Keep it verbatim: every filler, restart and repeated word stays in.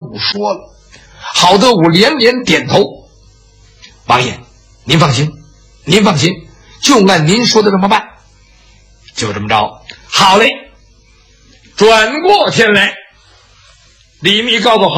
武说了。郝德武连连点头：“王爷，您放心，您放心，就按您说的这么办。”就这么着，好嘞。转过天来，李密告诉郝